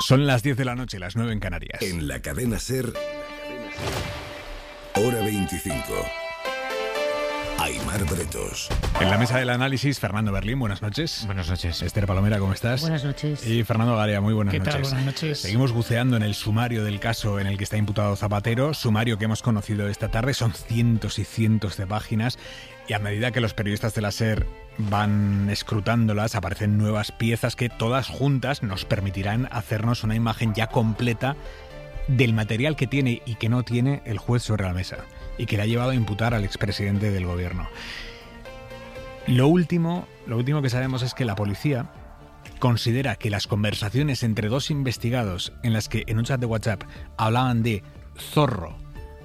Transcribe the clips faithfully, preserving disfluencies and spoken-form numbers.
Son las diez de la noche, las nueve en Canarias. En la cadena SER, hora veinticinco. Aimar Bretos. En la mesa del análisis, Fernando Berlín, buenas noches. Buenas noches. Esther Palomera, ¿cómo estás? Buenas noches. Y Fernando Garea, muy buenas ¿Qué noches. tal? Buenas noches. Seguimos buceando en el sumario del caso en el que está imputado Zapatero, sumario que hemos conocido esta tarde, son cientos y cientos de páginas, y a medida que los periodistas de la SER van escrutándolas, aparecen nuevas piezas que todas juntas nos permitirán hacernos una imagen ya completa del material que tiene y que no tiene el juez sobre la mesa, y que le ha llevado a imputar al expresidente del gobierno. Lo último, lo último que sabemos es que la policía considera que las conversaciones entre dos investigados en las que en un chat de WhatsApp hablaban de zorro,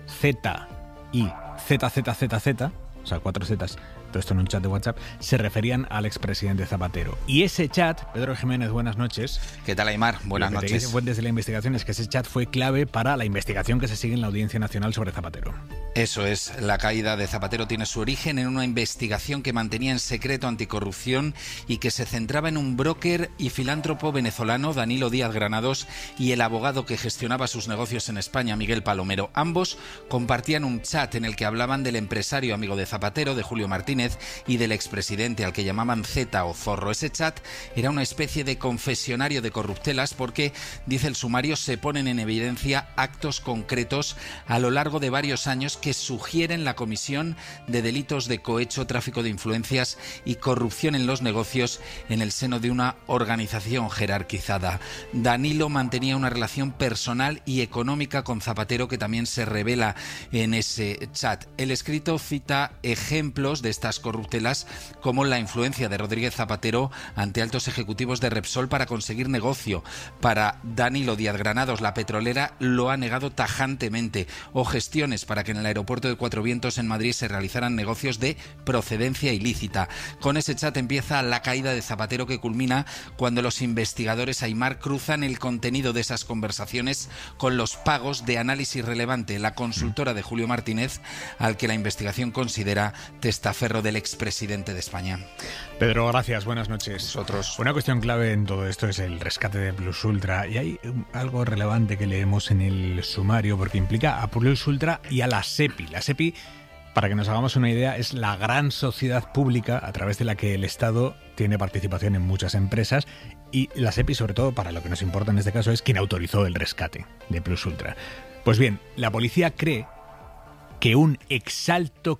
Z y Z Z Z Z, o sea, cuatro Zetas, todo esto en un chat de WhatsApp, se referían al expresidente Zapatero. Y ese chat, Pedro Jiménez, buenas noches. ¿Qué tal, Aimar? Buenas Lo que te noches. dicen fuentes de la investigación es que ese chat fue clave para la investigación que se sigue en la Audiencia Nacional sobre Zapatero. Eso es, la caída de Zapatero tiene su origen en una investigación que mantenía en secreto anticorrupción y que se centraba en un broker y filántropo venezolano, Danilo Díaz Granados, y el abogado que gestionaba sus negocios en España, Miguel Palomero. Ambos compartían un chat en el que hablaban del empresario amigo de Zapatero, de Julio Martínez, y del expresidente, al que llamaban Z o Zorro. Ese chat era una especie de confesionario de corruptelas porque, dice el sumario, se ponen en evidencia actos concretos a lo largo de varios años que sugieren la comisión de delitos de cohecho, tráfico de influencias y corrupción en los negocios en el seno de una organización jerarquizada. Danilo mantenía una relación personal y económica con Zapatero que también se revela en ese chat. El escrito cita ejemplos de estas corruptelas como la influencia de Rodríguez Zapatero ante altos ejecutivos de Repsol para conseguir negocio. Para Danilo Díaz Granados, la petrolera lo ha negado tajantemente, o gestiones para que en el aeropuerto de Cuatro Vientos en Madrid se realizaran negocios de procedencia ilícita. Con ese chat empieza la caída de Zapatero, que culmina cuando los investigadores Aimar cruzan el contenido de esas conversaciones con los pagos de Análisis Relevante, la consultora de Julio Martínez, al que la investigación considera testaferro del expresidente de España. Pedro, gracias, buenas noches. Vosotros. Una cuestión clave en todo esto es el rescate de Plus Ultra, y hay algo relevante que leemos en el sumario porque implica a Plus Ultra y a la SEPI. La SEPI, para que nos hagamos una idea, es la gran sociedad pública a través de la que el Estado tiene participación en muchas empresas, y la SEPI, sobre todo, para lo que nos importa en este caso, es quien autorizó el rescate de Plus Ultra. Pues bien, la policía cree que un exalto